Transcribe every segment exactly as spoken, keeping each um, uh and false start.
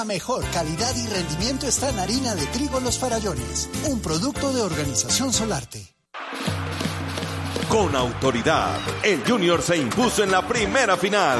La mejor calidad y rendimiento está en harina de trigo Los Farallones, un producto de Organización Solarte. Con autoridad, el Junior se impuso en la primera final.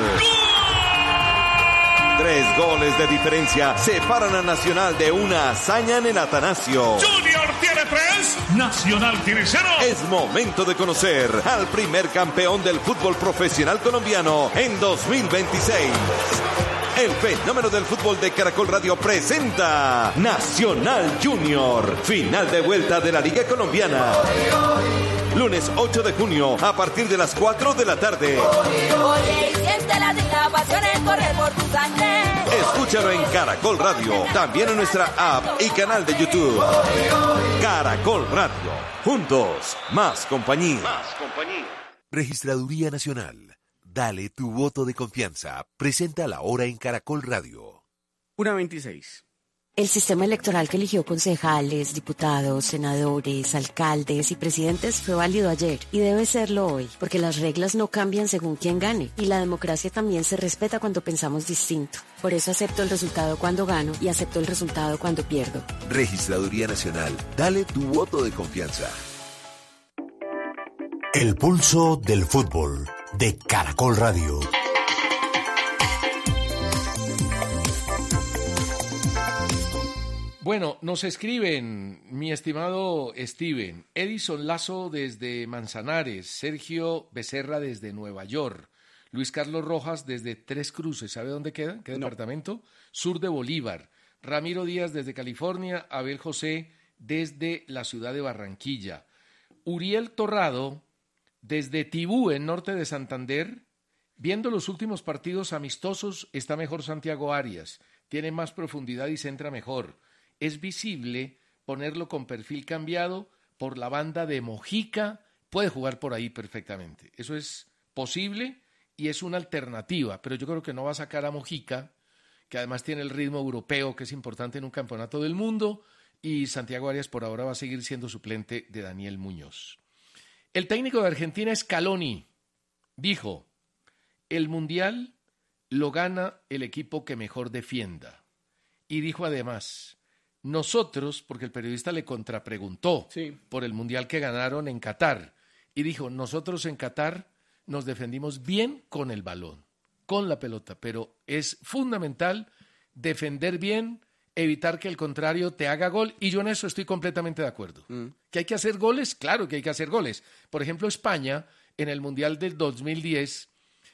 Tres goles de diferencia separan a Nacional de una hazaña en el Atanasio. Junior tiene tres, Nacional tiene cero. Es momento de conocer al primer campeón del fútbol profesional colombiano en dos mil veintiséis. El fenómeno del fútbol de Caracol Radio presenta Nacional Junior, final de vuelta de la Liga Colombiana. Lunes ocho de junio a partir de las cuatro de la tarde. Oye, siente la pasión en correr por tu sangre. Escúchalo en Caracol Radio, también en nuestra app y canal de YouTube. Caracol Radio, juntos, más compañía. Más compañía. Registraduría Nacional. Dale tu voto de confianza. Presenta la hora en Caracol Radio. una veintiséis. El sistema electoral que eligió concejales, diputados, senadores, alcaldes y presidentes fue válido ayer y debe serlo hoy, porque las reglas no cambian según quién gane y la democracia también se respeta cuando pensamos distinto. Por eso acepto el resultado cuando gano y acepto el resultado cuando pierdo. Registraduría Nacional. Dale tu voto de confianza. El pulso del fútbol de Caracol Radio. Bueno, nos escriben, mi estimado Steven, Edison Lazo desde Manzanares, Sergio Becerra desde Nueva York, Luis Carlos Rojas desde Tres Cruces, ¿sabe dónde queda? ¿Qué departamento? No. Sur de Bolívar, Ramiro Díaz desde California, Abel José desde la ciudad de Barranquilla, Uriel Torrado desde Tibú, en norte de Santander. Viendo los últimos partidos amistosos, está mejor Santiago Arias, tiene más profundidad y centra mejor. Es visible ponerlo con perfil cambiado por la banda de Mojica, puede jugar por ahí perfectamente. Eso es posible y es una alternativa, pero yo creo que no va a sacar a Mojica, que además tiene el ritmo europeo, que es importante en un campeonato del mundo, y Santiago Arias por ahora va a seguir siendo suplente de Daniel Muñoz. El técnico de Argentina, Scaloni, dijo: el Mundial lo gana el equipo que mejor defienda. Y dijo además, nosotros, porque el periodista le contrapreguntó sí. por el Mundial que ganaron en Qatar, y dijo, nosotros en Qatar nos defendimos bien con el balón, con la pelota, pero es fundamental defender bien, evitar que el contrario te haga gol, y yo en eso estoy completamente de acuerdo. Mm. ¿Que hay que hacer goles? Claro que hay que hacer goles. Por ejemplo, España, en el Mundial del dos mil diez,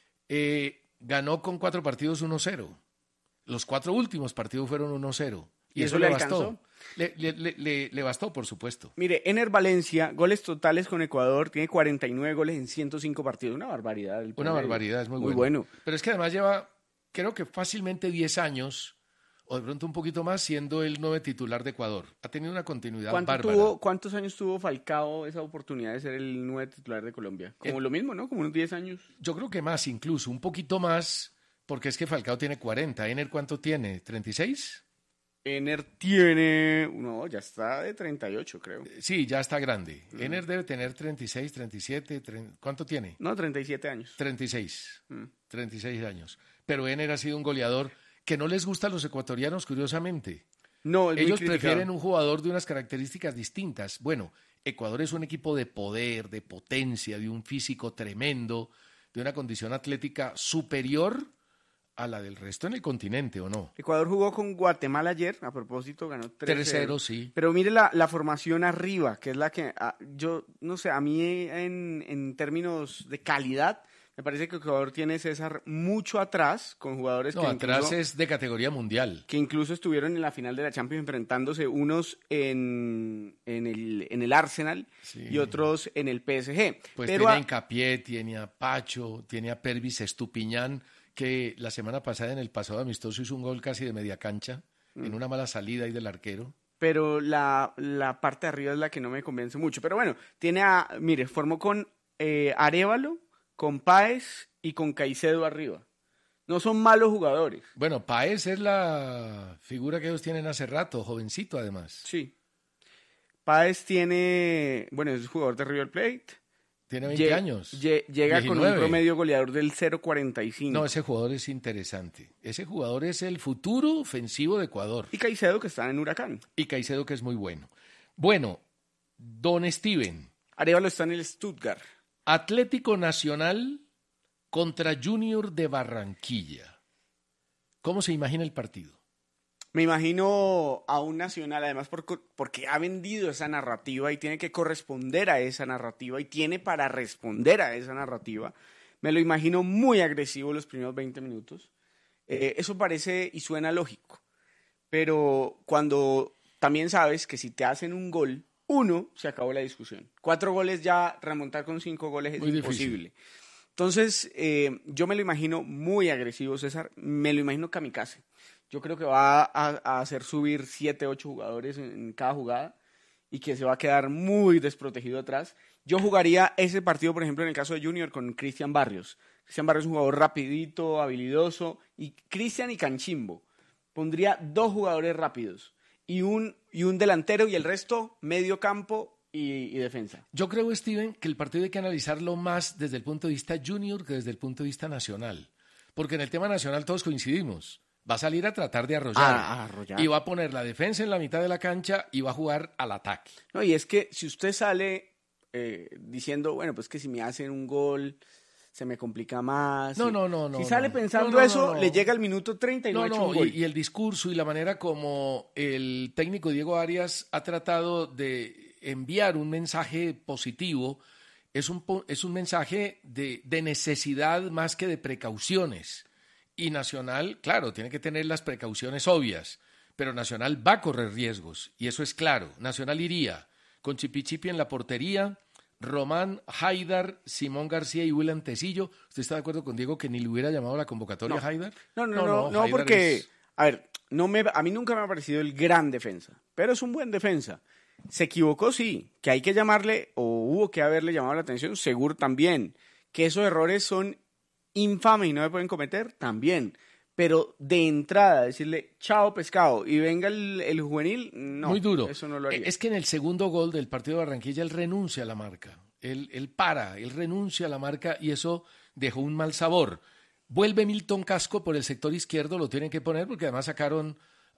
eh, ganó con cuatro partidos uno cero. Los cuatro últimos partidos fueron uno cero. Y, ¿Y eso, eso le bastó. Le, le, le, le bastó, por supuesto. Mire, Ener Valencia, goles totales con Ecuador, tiene cuarenta y nueve goles en ciento cinco partidos. Una barbaridad. Una barbaridad, es muy, muy bueno. bueno. Pero es que además lleva, creo que fácilmente diez años, o de pronto un poquito más, siendo el nueve titular de Ecuador. Ha tenido una continuidad bárbara. Tuvo, ¿Cuántos años tuvo Falcao esa oportunidad de ser el nueve titular de Colombia? Como eh, lo mismo, ¿no? Como unos diez años. Yo creo que más incluso, un poquito más, porque es que Falcao tiene cuarenta. ¿Ener cuánto tiene? ¿treinta y seis? Ener tiene, no, ya está de treinta y ocho, creo. Sí, ya está grande. Mm. Ener debe tener treinta y seis, treinta y siete, treinta, ¿cuánto tiene? No, treinta y siete años. treinta y seis, mm. treinta y seis años. Pero Ener ha sido un goleador que no les gusta a los ecuatorianos, curiosamente. No, es Ellos muy prefieren un jugador de unas características distintas. Bueno, Ecuador es un equipo de poder, de potencia, de un físico tremendo, de una condición atlética superior a la del resto en el continente, ¿o no? Ecuador jugó con Guatemala ayer, a propósito, ganó tres cero. Sí. Pero mire la, la formación arriba, que es la que, a, yo no sé, a mí en, en términos de calidad, me parece que Ecuador tiene, César, mucho atrás, con jugadores no, que atrás incluso, es de categoría mundial. Que incluso estuvieron en la final de la Champions enfrentándose unos en, en, el, en el Arsenal sí. y otros en el P S G. Pues Pero tiene a, a Hincapié, tiene a Pacho, tiene a Pervis Estupiñán, que la semana pasada en el pasado amistoso hizo un gol casi de media cancha, mm. en una mala salida ahí del arquero. Pero la, la parte de arriba es la que no me convence mucho. Pero bueno, tiene a, mire, formó con eh, Arévalo, con Páez y con Caicedo arriba. No son malos jugadores. Bueno, Páez es la figura que ellos tienen hace rato, jovencito además. Sí. Páez tiene, bueno, es jugador de River Plate. Tiene veinte Lle- años. lle- llega con un diecinueve. promedio goleador del cero cuarenta y cinco. No, ese jugador es interesante. Ese jugador es el futuro ofensivo de Ecuador. Y Caicedo, que está en Huracán. Y Caicedo, que es muy bueno. Bueno, don Steven. Arévalo está en el Stuttgart. Atlético Nacional contra Junior de Barranquilla. ¿Cómo se imagina el partido? Me imagino a un Nacional, además por, porque ha vendido esa narrativa y tiene que corresponder a esa narrativa y tiene para responder a esa narrativa. Me lo imagino muy agresivo los primeros veinte minutos. Eh, eso parece y suena lógico. Pero cuando también sabes que si te hacen un gol, uno, se acabó la discusión. Cuatro goles ya, remontar con cinco goles es Muy imposible. difícil. Entonces, eh, yo me lo imagino muy agresivo, César. Me lo imagino kamikaze. Yo creo que va a, a hacer subir siete, ocho jugadores en, en cada jugada y que se va a quedar muy desprotegido atrás. Yo jugaría ese partido, por ejemplo, en el caso de Junior, con Cristian Barrios. Cristian Barrios es un jugador rapidito, habilidoso, y Cristian y Canchimbo. Pondría dos jugadores rápidos y un, y un delantero y el resto medio campo y, y defensa. Yo creo, Steven, que el partido hay que analizarlo más desde el punto de vista junior que desde el punto de vista nacional. Porque en el tema nacional todos coincidimos. Va a salir a tratar de arrollar. Ah, a arrollar. Y va a poner la defensa en la mitad de la cancha y va a jugar al ataque. No, y es que si usted sale eh, diciendo, bueno, pues que si me hacen un gol se me complica más. No, Si- no, no, no. Si sale no. pensando No, no, eso, no, no. le llega al minuto treinta y no, No, ha hecho no, un gol. y, y el discurso y la manera como el técnico Diego Arias ha tratado de enviar un mensaje positivo es un, po- es un mensaje de, de necesidad más que de precauciones. Y Nacional, claro, tiene que tener las precauciones obvias, pero Nacional va a correr riesgos, y eso es claro. Nacional iría con Chipichipi en la portería, Román, Haidar, Simón García y William Tecillo. ¿Usted está de acuerdo con Diego que ni le hubiera llamado a la convocatoria No. a Haidar? No, no, no, no, Haidar porque, es- a ver, no me, a mí nunca me ha parecido el gran defensa, pero es un buen defensa. Se equivocó, sí, que hay que llamarle, o hubo que haberle llamado la atención, seguro también, que esos errores son infames y no se pueden cometer, también. Pero de entrada, decirle, chao pescado, y venga el, el juvenil, no. Muy duro. Eso no lo haría. Es que en el segundo gol del partido de Barranquilla él renuncia a la marca. Él, él para, él renuncia a la marca y eso dejó un mal sabor. Vuelve Milton Casco por el sector izquierdo, lo tienen que poner porque además sacaron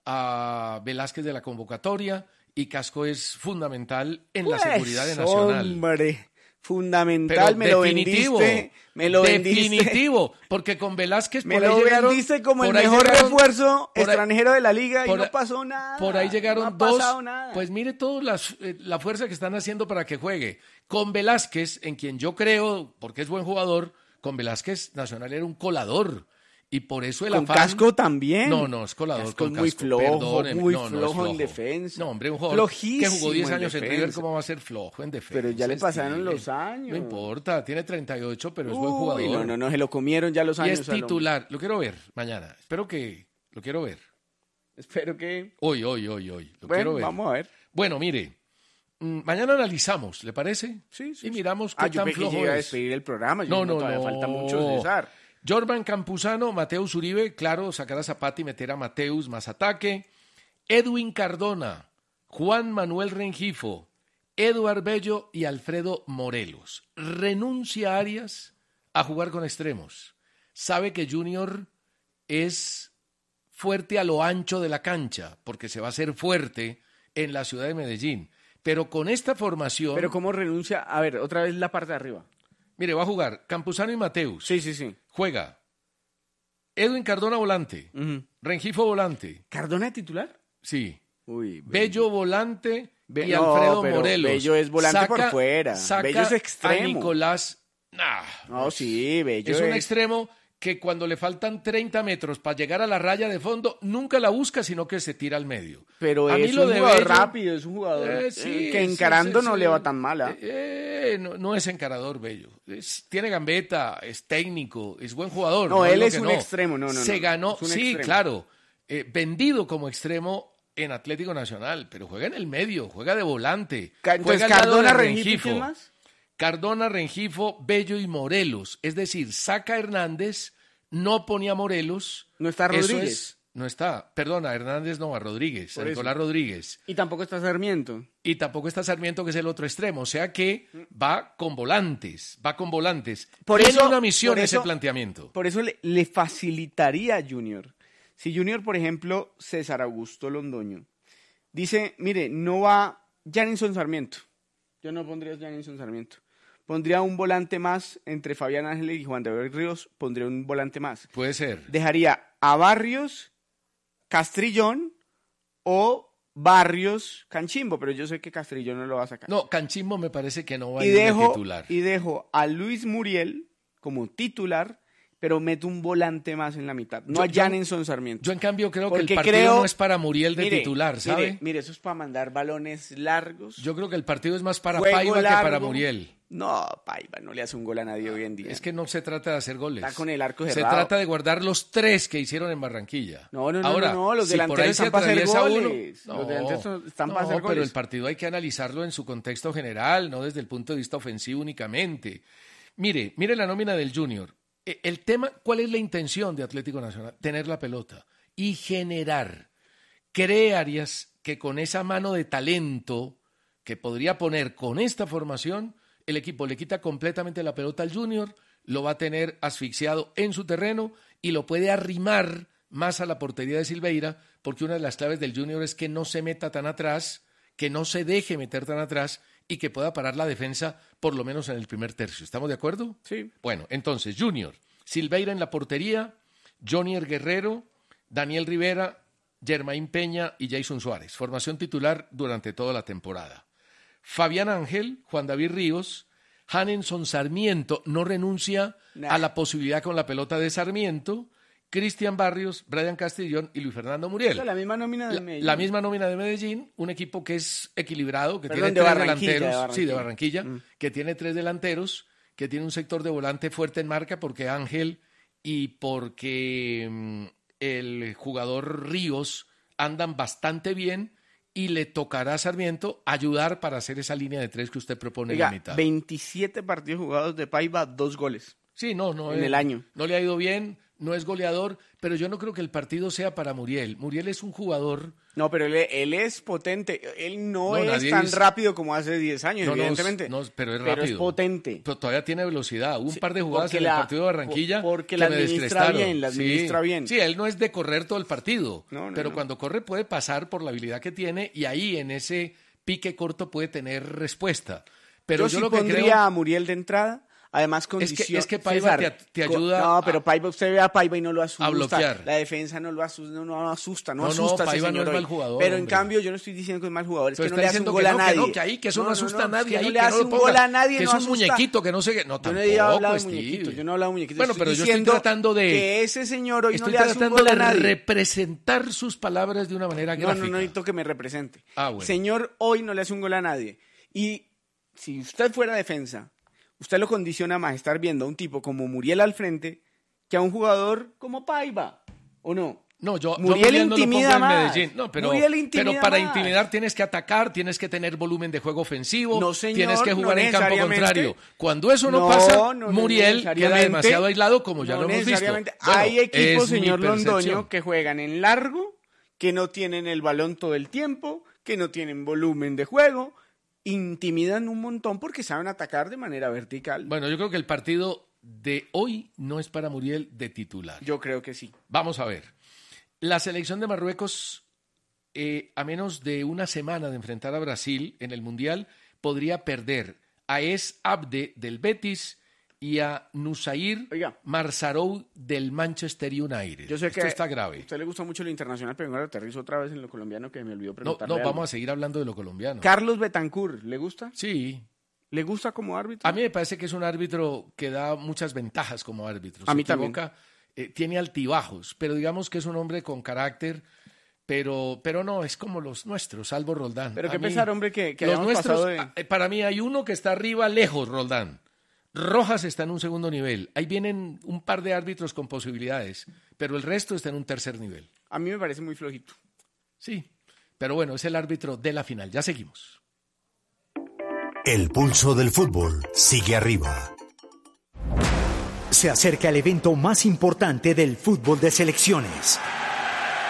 a Velázquez de la convocatoria y Casco es fundamental en la Pues, seguridad de Nacional. Hombre, fundamental, Pero me lo definitivo, vendiste, me lo vendiste. definitivo, porque con Velázquez Me por ahí lo llegaron, vendiste como el por ahí mejor llegaron- refuerzo por ahí- extranjero de la liga y por no ahí- pasó nada. Por ahí llegaron no ha dos. pasado nada. Pues mire toda la fuerza que están haciendo para que juegue. Con Velázquez, en quien yo creo, porque es buen jugador, con Velázquez Nacional era un colador. Y por eso el Con afán... Casco también. No, no, es colador. Casco con es muy Casco, flojo, perdóneme. muy No, no es flojo en flojo. defensa. No, hombre, un jugador que Flojísimo jugó diez en años en River, defensa. ¿cómo va a ser flojo en defensa? Pero ya le pasaron Steven? los años. No importa, tiene treinta y ocho, pero es buen Uy, jugador. no, no, no, se lo comieron ya los Y años. es al hombre. titular. Lo quiero ver mañana. Espero que... Lo quiero ver. Espero que... Hoy, hoy, hoy, hoy. Lo Bueno, quiero ver. vamos a ver. Bueno, mire, mm, mañana analizamos, ¿le parece? Sí, sí. Y miramos qué Ah, yo tan pensé que flojo iba a es. despedir el programa. Yo No, digo, no, todavía no. falta mucho, César. Jorban Campuzano, Mateus Uribe, claro, sacar a Zapata y meter a Mateus más ataque. Edwin Cardona, Juan Manuel Rengifo, Eduard Bello y Alfredo Morelos. Renuncia Arias a jugar con extremos. Sabe que Junior es fuerte a lo ancho de la cancha, porque se va a hacer fuerte en la ciudad de Medellín. Pero con esta formación... Pero ¿cómo renuncia? A ver, otra vez la parte de arriba. Mire, va a jugar Campuzano y Mateus. Sí, sí, sí. Juega Edwin Cardona volante, Ujú. Rengifo volante, ¿Cardona de titular? sí, Uy, Bello volante Be- y no, Alfredo pero Morelos. Bello es volante por fuera. Saca Bello es extremo. a Nicolás. Nah, No, sí, Bello es un es- extremo que cuando le faltan treinta metros para llegar a la raya de fondo, nunca la busca, sino que se tira al medio. Pero a es mí lo un de jugador Bello- rápido, es un jugador Eh, eh, sí, que sí, encarando sí, no sí. le va tan mala. Eh, no, no es encarador Bello. Es- tiene gambeta, es técnico, es buen jugador. No, él digo es que un no. extremo, no, no, Se no, ganó, es un sí, extremo. claro, eh, vendido como extremo en Atlético Nacional, pero juega en el medio, juega de volante. Ca- juega Entonces, al lado Cardona, de Rengifo, Rengifo. ¿quién más? Cardona, Rengifo, Bello y Morelos. Es decir, saca a Hernández, no ponía a Morelos. No está Eso Rodríguez. es- No está, perdona, Hernández no, a Rodríguez, a Nicolás Rodríguez. Y tampoco está Sarmiento. Y tampoco está Sarmiento, que es el otro extremo. O sea que va con volantes, va con volantes. Por Tiene eso, una misión por eso, ese planteamiento. Por eso le, le facilitaría a Junior. Si Junior, por ejemplo, César Augusto Londoño, dice, mire, no va Janison Sarmiento. Yo no pondría Janison Sarmiento. Pondría un volante más entre Fabián Ángeles y Juan David Ríos, pondría un volante más. Puede ser. Dejaría a Barrios, Castrillón o Barrios, Canchimbo, pero yo sé que Castrillón no lo va a sacar. No, Canchimbo me parece que no va a y ir dejo, de titular. Y dejo a Luis Muriel como titular, pero meto un volante más en la mitad. No yo, a Janison Sarmiento. Yo, en cambio, creo Porque que el partido creo, no es para Muriel de mire, titular, ¿sabe? Mire, mire, eso es para mandar balones largos. Yo creo que el partido es más para Paiva largo. que para Muriel. No, Paiva no le hace un gol a nadie hoy en día. Es que no se trata de hacer goles. Está con el arco cerrado. Se trata de guardar los tres que hicieron en Barranquilla. No, no, no, Ahora, no, no, los si delanteros están para hacer goles. Uno, los no, delanteros están no, para hacer goles. Pero el partido hay que analizarlo en su contexto general, no desde el punto de vista ofensivo únicamente. Mire, mire la nómina del Junior. El tema, ¿cuál es la intención de Atlético Nacional? Tener la pelota y generar. ¿Cree Arias que con esa mano de talento que podría poner con esta formación, el equipo le quita completamente la pelota al Junior, lo va a tener asfixiado en su terreno y lo puede arrimar más a la portería de Silveira, porque una de las claves del Junior es que no se meta tan atrás, que no se deje meter tan atrás y que pueda parar la defensa por lo menos en el primer tercio. ¿Estamos de acuerdo? Sí. Bueno, entonces, Junior, Silveira en la portería, Jonier Guerrero, Daniel Rivera, Germain Peña y Jason Suárez. Formación titular durante toda la temporada. Fabián Ángel, Juan David Ríos, Janison Sarmiento no renuncia nah. a la posibilidad con la pelota de Sarmiento, Cristian Barrios, Brian Castrillón y Luis Fernando Muriel. O sea, la misma nómina de Medellín. La, la misma nómina de Medellín, un equipo que es equilibrado, que Perdón, tiene de tres Barranquilla, delanteros, de Barranquilla. sí, de Barranquilla, Mm. que tiene tres delanteros, que tiene un sector de volante fuerte en marca porque Ángel y porque mm, el jugador Ríos andan bastante bien y le tocará a Sarmiento ayudar para hacer esa línea de tres que usted propone Oiga, en la mitad. veintisiete partidos jugados de Paiva, dos goles. Sí, no, no. En eh, el año. No le ha ido bien, no es goleador, pero yo no creo que el partido sea para Muriel. Muriel es un jugador... No, pero él, él es potente. Él no, No, es nadie tan dice- rápido como hace diez años, No, no, evidentemente. no, pero es Pero rápido. es potente. Pero todavía tiene velocidad. Hubo un Sí, par de jugadas porque en la- el partido de Barranquilla por- porque que la me administra descrestaron. bien, la administra sí. bien. Sí, él no es de correr todo el partido, No, no, pero no. cuando corre puede pasar por la habilidad que tiene y ahí en ese pique corto puede tener respuesta. Pero yo, yo, sí lo que pondría creo a Muriel de entrada. Además, es condición... que, es que Paiva César, te, te co- ayuda No, a- pero Paiva, usted ve a Paiva y no lo asusta. a bloquear. La defensa no lo asusta, no, no asusta, no, No, no, asusta a ese Paiva no señor es hoy. mal jugador, Pero en hombre. cambio, yo no estoy diciendo que es mal jugador, es Pero que no está le hace un diciendo gol que a no, que nadie. no, que ahí, que eso no asusta a nadie, que ahí, no que le no hace lo un ponga, gol a nadie, que no es un asusta. muñequito, que no sé qué. No, Yo tampoco, no he hablado de Steve. muñequitos, yo no he hablado de muñequitos. Bueno, estoy pero yo estoy diciendo tratando de... que ese señor hoy Estoy no le hace un tratando gol a de nadie. representar sus palabras de una manera No, gráfica. no, no necesito que me represente. Ah, bueno. Señor, hoy no le hace un gol a nadie. Y si usted fuera defensa, usted lo condiciona más estar viendo a un tipo como Muriel al frente que a un jugador como Paiva, ¿o no? No, yo, yo Muriel Muriel no lo intimida pongo en más. Medellín. No, pero, Muriel intimida pero para más. intimidar tienes que atacar, tienes que tener volumen de juego ofensivo, No, señor, tienes que jugar no en campo necesariamente. contrario. Cuando eso no, No, pasa, no, no Muriel queda necesariamente. demasiado aislado, como ya No lo hemos visto. necesariamente. Bueno, Hay equipos, es mi señor percepción. Londoño, que juegan en largo, que no tienen el balón todo el tiempo, que no tienen volumen de juego, intimidan un montón porque saben atacar de manera vertical. Bueno, yo creo que el partido de hoy no es para Muriel de titular. Yo creo que sí. Vamos a ver. La selección de Marruecos, eh, a menos de una semana de enfrentar a Brasil en el Mundial, podría perder a Es Abde del Betis y a Nusair Oiga. Marzarou del Manchester United. Yo sé Esto que está a grave. usted le gusta mucho lo internacional, pero ahora aterrizo otra vez en lo colombiano que me olvidó No, preguntarle. no, algo. vamos a seguir hablando de lo colombiano. Carlos Betancourt, ¿le gusta? Sí. ¿Le gusta como árbitro? A mí me parece que es un árbitro que da muchas ventajas como árbitro. A Se mí también. equivoca, eh, tiene altibajos, pero digamos que es un hombre con carácter, pero, pero no, es como los nuestros, salvo Roldán. Pero A qué mí, pesar, hombre, que, que los hayamos nuestros, pasado de... ah, para mí hay uno que está arriba lejos, Roldán. Rojas está en un segundo nivel. Ahí vienen un par de árbitros con posibilidades, pero el resto está en un tercer nivel. A mí me parece muy flojito. Sí, pero bueno, es el árbitro de la final. Ya seguimos. El pulso del fútbol sigue arriba. Se acerca el evento más importante del fútbol de selecciones.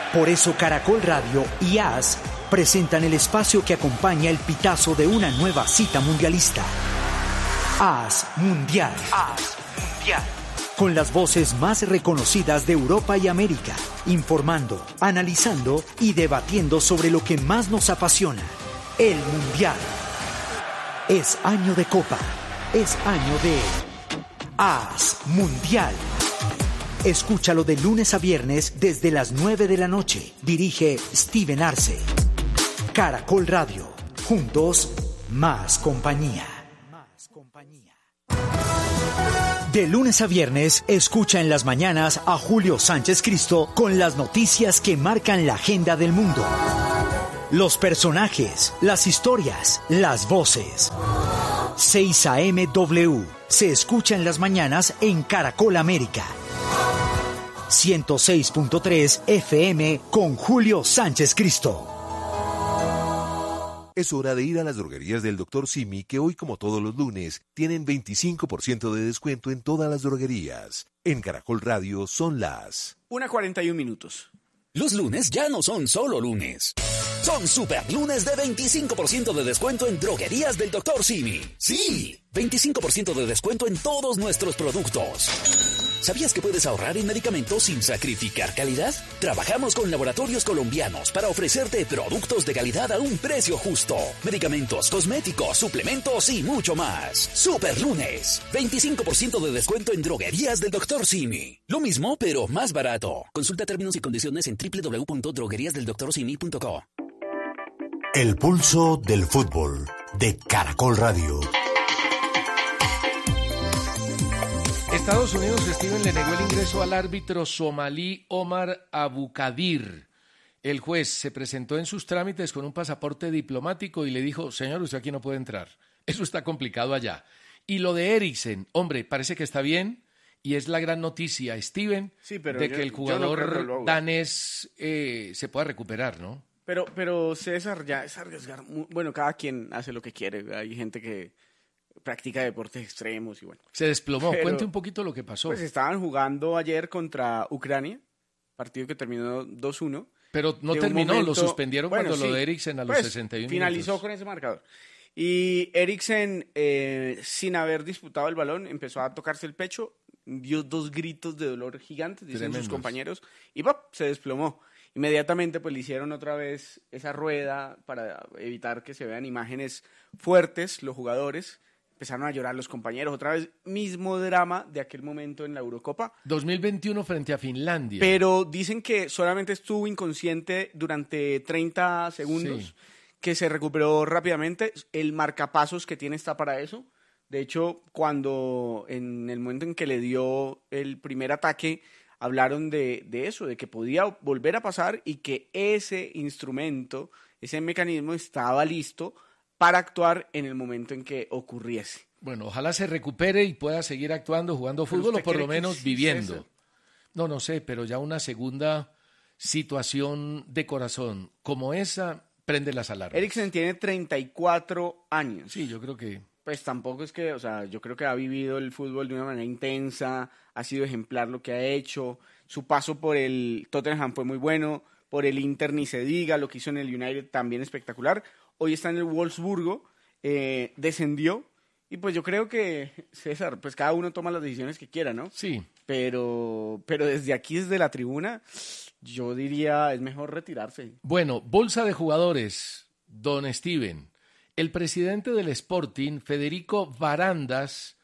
Por eso Caracol Radio y A S presentan el espacio que acompaña el pitazo de una nueva cita mundialista. A S Mundial. A S Mundial. Con las voces más reconocidas de Europa y América, informando, analizando y debatiendo sobre lo que más nos apasiona, el Mundial. Es año de Copa, es año de A S Mundial. Escúchalo de lunes a viernes desde las nueve de la noche. Dirige Steven Arce. Caracol Radio. Juntos, más compañía. Más compañía. De lunes a viernes, escucha en las mañanas a Julio Sánchez Cristo con las noticias que marcan la agenda del mundo. Los personajes, las historias, las voces. seis A M W se escucha en las mañanas en Caracol América. ciento seis punto tres F M con Julio Sánchez Cristo. Es hora de ir a las droguerías del doctor Simi, que hoy, como todos los lunes, tienen veinticinco por ciento de descuento en todas las droguerías. En Caracol Radio son las una cuarenta y un minutos. Los lunes ya no son solo lunes. Son super lunes de veinticinco por ciento de descuento en droguerías del doctor Simi. Sí, veinticinco por ciento de descuento en todos nuestros productos. ¿Sabías que puedes ahorrar en medicamentos sin sacrificar calidad? Trabajamos con laboratorios colombianos para ofrecerte productos de calidad a un precio justo. Medicamentos, cosméticos, suplementos y mucho más. Super lunes. veinticinco por ciento de descuento en droguerías del doctor Simi. Lo mismo, pero más barato. Consulta términos y condiciones en doble u doble u doble u punto droguerías del doctor simi punto co. El pulso del fútbol de Caracol Radio. Estados Unidos, Steven, le negó el ingreso al árbitro somalí Omar Abukadir. El juez se presentó en sus trámites con un pasaporte diplomático y le dijo: señor, usted aquí no puede entrar. Eso está complicado allá. Y lo de Eriksen, hombre, parece que está bien y es la gran noticia, Steven, sí, pero de yo, que el jugador no danés eh, se pueda recuperar, ¿no? Pero, pero César, ya es arriesgar. Bueno, cada quien hace lo que quiere. Hay gente que practica deportes extremos y bueno. Se desplomó. Pero, cuente un poquito lo que pasó. Pues estaban jugando ayer contra Ucrania, partido que terminó dos uno. Pero no terminó, momento, lo suspendieron bueno, cuando sí, lo de Eriksen a los pues, sesenta y uno finalizó minutos. Con ese marcador. Y Eriksen, eh, sin haber disputado el balón, empezó a tocarse el pecho, dio dos gritos de dolor gigantes, dicen Tremendos. Sus compañeros, y ¡pop!, se desplomó. Inmediatamente pues le hicieron otra vez esa rueda para evitar que se vean imágenes fuertes los jugadores. Empezaron a llorar los compañeros. Otra vez, mismo drama de aquel momento en la Eurocopa. dos mil veintiuno frente a Finlandia. Pero dicen que solamente estuvo inconsciente durante treinta segundos, sí. que se recuperó rápidamente. El marcapasos que tiene está para eso. De hecho, cuando en el momento en que le dio el primer ataque, hablaron de, de eso, de que podía volver a pasar y que ese instrumento, ese mecanismo estaba listo para actuar en el momento en que ocurriese. Bueno, ojalá se recupere y pueda seguir actuando, jugando fútbol o por lo menos viviendo. No, no sé, pero ya una segunda situación de corazón como esa prende las alarmas. Eriksen tiene treinta y cuatro años. Sí, yo creo que... Pues tampoco es que, o sea, yo creo que ha vivido el fútbol de una manera intensa, ha sido ejemplar lo que ha hecho, su paso por el Tottenham fue muy bueno, por el Inter ni se diga, lo que hizo en el United también espectacular. Hoy está en el Wolfsburgo, eh, descendió, y pues yo creo que, César, pues cada uno toma las decisiones que quiera, ¿no? Sí. Pero, pero desde aquí, desde la tribuna, yo diría, es mejor retirarse. Bueno, bolsa de jugadores, don Steven. El presidente del Sporting, Federico Varandas,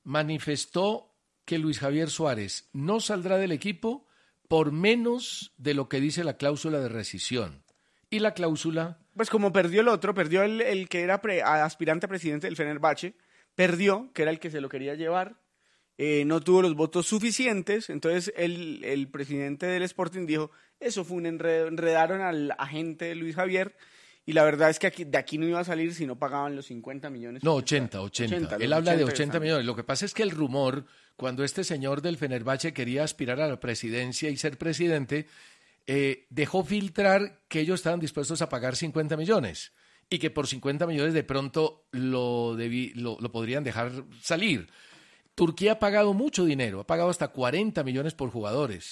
manifestó que Luis Javier Suárez no saldrá del equipo por menos de lo que dice la cláusula de rescisión. Y la cláusula... Pues como perdió el otro, perdió el, el que era pre, aspirante a presidente del Fenerbahce, perdió, que era el que se lo quería llevar, eh, no tuvo los votos suficientes, entonces el, el presidente del Sporting dijo, eso fue un enredo, enredaron al agente de Luis Javier, y la verdad es que aquí, de aquí no iba a salir si no pagaban los cincuenta millones. No, ochenta, ochenta. ochenta Él habla de ochenta millones. Lo que pasa es que el rumor, cuando este señor del Fenerbahce quería aspirar a la presidencia y ser presidente, eh, dejó filtrar que ellos estaban dispuestos a pagar cincuenta millones y que por cincuenta millones de pronto lo, debí, lo, lo podrían dejar salir. Turquía ha pagado mucho dinero, ha pagado hasta cuarenta millones por jugadores.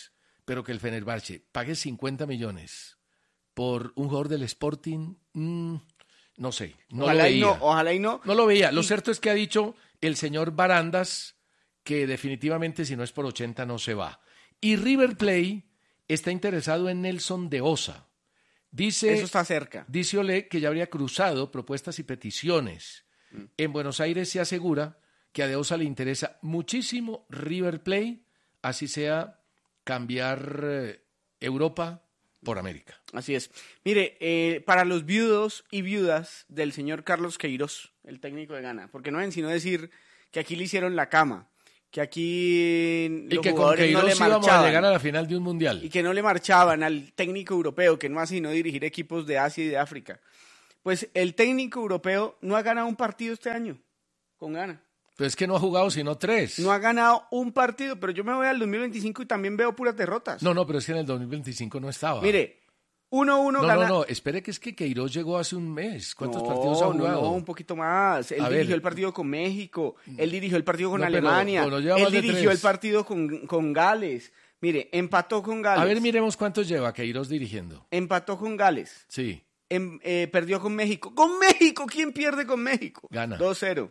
pero que el Fenerbahce pague cincuenta millones por un jugador del Sporting, mmm, no sé, no ojalá lo veía. Y no, ojalá y no. No lo veía. Lo y... cierto es que ha dicho el señor Barandas que definitivamente si no es por ochenta no se va. Y River Plate está interesado en Nelson de Osa. Dice, Eso está cerca. Dice Olé que ya habría cruzado propuestas y peticiones. Mm. En Buenos Aires se asegura que a de Osa le interesa muchísimo River Plate, así sea cambiar eh, Europa por América. Así es. Mire, eh, para los viudos y viudas del señor Carlos Queiroz, el técnico de Ghana, porque no ven sino decir que aquí le hicieron la cama, que aquí los y que jugadores con Queiroz no le íbamos marchaban, a llegar a la final de un mundial. Y que no le marchaban al técnico europeo, que no hace sino dirigir equipos de Asia y de África. Pues el técnico europeo no ha ganado un partido este año con Ghana. Pero es que no ha jugado sino tres. No ha ganado un partido, pero yo me voy al dos mil veinticinco y también veo puras derrotas. No, no, pero es que en el dos mil veinticinco no estaba. Mire, uno uno no, gana... No, no, espere que es que Queiroz llegó hace un mes. ¿Cuántos no, partidos ha jugado? No, un poquito más. Él a dirigió ver. el partido con México, él dirigió el partido con no, Alemania, pero, pero él dirigió el partido con, con Gales. Mire, empató con Gales. A ver, miremos cuántos lleva Queiroz dirigiendo. Empató con Gales. Sí. En, eh, perdió con México. ¡Con México! ¿Quién pierde con México? Gana. dos cero.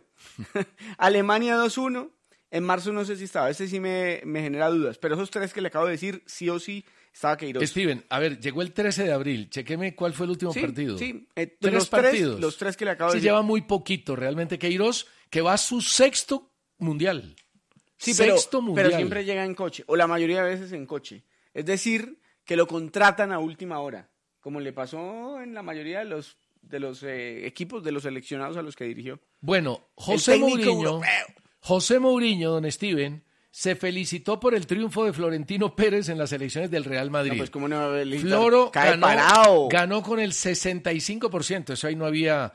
Alemania dos uno. En marzo no sé si estaba. Ese sí me, me genera dudas. Pero esos tres que le acabo de decir, sí o sí, estaba Queiroz. Steven, a ver, llegó el trece de abril. Chequeme cuál fue el último sí, partido. Sí, eh, tres los partidos. Tres, los tres que le acabo sí, de decir. lleva muy poquito realmente Queiroz, que va a su sexto mundial. Sí, sexto pero, mundial. pero siempre llega en coche. O la mayoría de veces en coche. Es decir, que lo contratan a última hora. Como le pasó en la mayoría de los de los eh, equipos de los seleccionados a los que dirigió. Bueno, José Mourinho, José Mourinho, don Steven, se felicitó por el triunfo de Florentino Pérez en las elecciones del Real Madrid. No, pues cómo no Floro cae ganó, parado. ganó con el sesenta y cinco por ciento, eso ahí no había...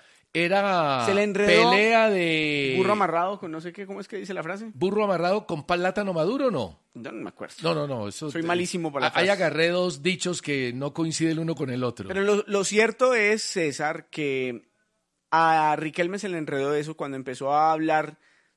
Era se le enredó pelea de... burro amarrado con no sé qué, ¿cómo es que dice la frase? ¿Burro amarrado con plátano maduro o no? No, no me acuerdo. No, no, no. Eso, Soy malísimo para la frase. Ahí agarré dos dichos que no coinciden el uno con el otro. Pero lo, lo cierto es, César, que a Riquelme se le enredó eso cuando empezó a hablar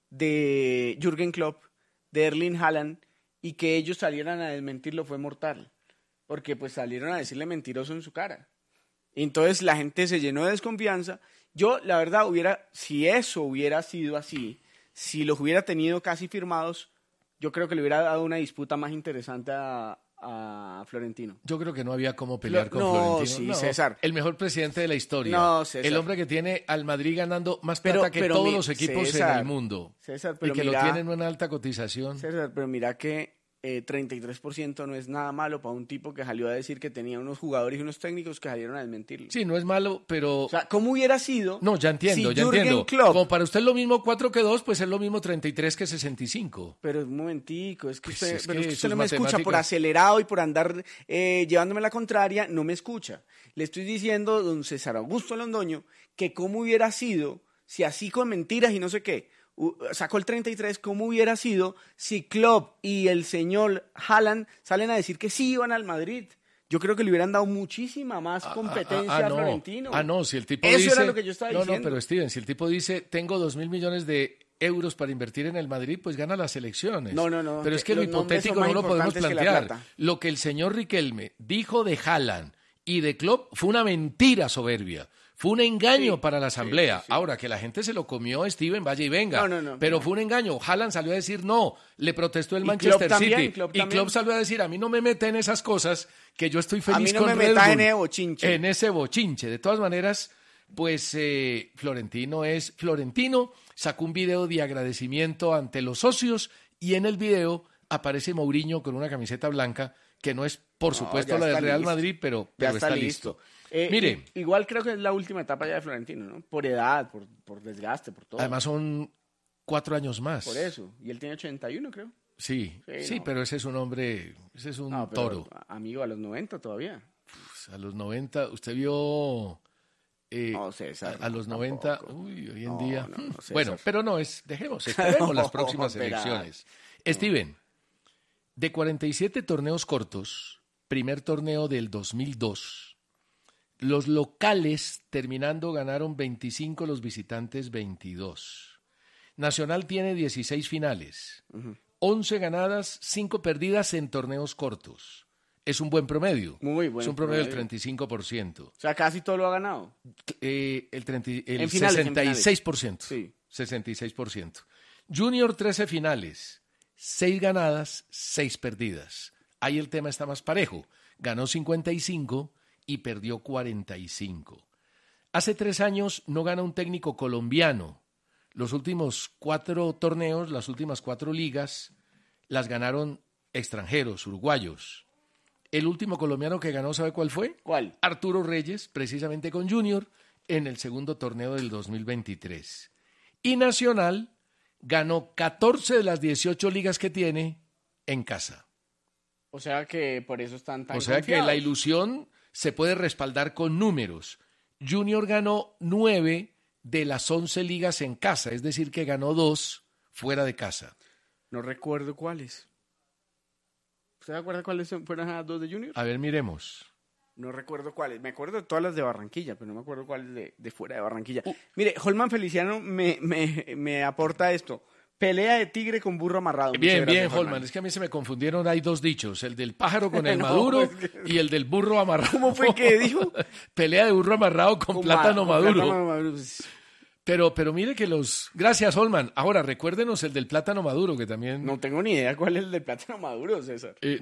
de Jürgen Klopp, de Erling Haaland, y que ellos salieran a desmentirlo fue mortal. Porque pues salieron a decirle mentiroso en su cara. Y entonces la gente se llenó de desconfianza. Yo, la verdad, hubiera, si eso hubiera sido así, si los hubiera tenido casi firmados, yo creo que le hubiera dado una disputa más interesante a, a Florentino. Yo creo que no había cómo pelear Flo- con no, Florentino. sí, no, César. El mejor presidente de la historia. No, César. El hombre que tiene al Madrid ganando más plata Pero- que pero todos mi- los equipos César, en el mundo. César, pero y que mira- lo tienen en una alta cotización. César, pero mira que eh, treinta y tres por ciento no es nada malo para un tipo que salió a decir que tenía unos jugadores y unos técnicos que salieron a desmentirlo. Sí, no es malo, pero... O sea, ¿cómo hubiera sido? No, ya entiendo, si ya Jürgen entiendo. Klopp- Como para usted es lo mismo cuatro que dos, pues es lo mismo treinta y tres que sesenta y cinco. Pero un momentico, es que Pues usted, es pero que es que usted sus no me escucha por matemáticas- acelerado y por andar eh, llevándome la contraria, no me escucha. Le estoy diciendo, don César Augusto Londoño, que cómo hubiera sido si así con mentiras y no sé qué, u- sacó el treinta y tres, cómo hubiera sido si Klopp y el señor Haaland salen a decir que sí iban al Madrid. Yo creo que le hubieran dado muchísima más competencia ah, ah, a no. Florentino. Ah, no, si el tipo Eso dice... era lo que yo estaba no, diciendo. No, pero Steven, si el tipo dice, tengo dos mil millones de euros para invertir en el Madrid, pues gana las elecciones. No, no, no. Pero es que Los lo nombres son hipotético más no lo podemos importantes que la plantear. plata. Lo que el señor Riquelme dijo de Haaland y de Klopp fue una mentira soberbia. Fue un engaño Sí, para la asamblea. sí, sí. Ahora, que la gente se lo comió, Steven, vaya y venga. No, no, no, pero no. fue un engaño. Haaland salió a decir no. Le protestó el Y Manchester Klopp también, City. Klopp y también. Klopp salió a decir, a mí no me mete en esas cosas, que yo estoy feliz A mí no con me Red metas Bull". en ese bochinche. En ese bochinche. De todas maneras, pues eh, Florentino es Florentino. Sacó un video de agradecimiento ante los socios y en el video aparece Mourinho con una camiseta blanca que no es, por No, supuesto, ya la del está Real listo. Madrid, pero, Ya pero está, está listo. listo. Eh, Mire. i- igual creo que es la última etapa ya de Florentino, ¿no? Por edad, por, por desgaste, por todo. Además son cuatro años más. Por eso. Y él tiene ochenta y uno, creo. Sí, sí, Sí, no. pero ese es un hombre, ese es un No, pero, toro. a- Amigo, a los noventa todavía. Pues, a los noventa, usted vio... eh, No, César, a, a los no, noventa, tampoco. uy, hoy en No, día... no, no, hmm, César. bueno, pero no, es dejemos, esperemos las No, próximas espera. elecciones. Steven, de cuarenta y siete torneos cortos, primer torneo del dos mil dos, los locales terminando ganaron veinticinco, los visitantes veintidós. Nacional tiene dieciséis finales, once ganadas, cinco perdidas en torneos cortos. es un buen promedio. Muy buen Es un promedio, promedio. del treinta y cinco por ciento. O sea, casi todo lo ha ganado. Eh, el treinta, el En finales, en sesenta y seis por ciento. Sí. sesenta y seis por ciento. Junior, trece finales, seis ganadas, seis perdidas. Ahí el tema está más parejo. Ganó cincuenta y cinco y perdió cuarenta y cinco. Hace tres años no gana un técnico colombiano. Los últimos cuatro torneos, las últimas cuatro ligas, las ganaron extranjeros, uruguayos. El último colombiano que ganó, ¿sabe cuál fue? ¿Cuál? Arturo Reyes, precisamente con Junior, en el segundo torneo del dos mil veintitrés. Y Nacional ganó catorce de las dieciocho ligas que tiene en casa. O sea que por eso están tan O sea confiados. que la ilusión se puede respaldar con números. Junior ganó nueve de las once ligas en casa, es decir, que ganó dos fuera de casa. No recuerdo cuáles. ¿Usted se acuerda cuáles son- fueron las dos de Junior? A ver, miremos. No recuerdo cuáles. Me acuerdo de todas las de Barranquilla, pero no me acuerdo cuáles de, de fuera de Barranquilla. Mire, Holman Feliciano me, me, me aporta esto. Pelea de tigre con burro amarrado. Muchas Bien, gracias, bien, Holman. Es que a mí se me confundieron, hay dos dichos, el del pájaro con el No, maduro es que- y el del burro amarrado. ¿Cómo fue que dijo? Pelea de burro amarrado con, Con plátano ma- con maduro. plátano maduro, pues. Pero, pero mire que los... Gracias, Holman. Ahora, recuérdenos el del plátano maduro, que también... No tengo ni idea cuál es el de plátano maduro, César. Eh,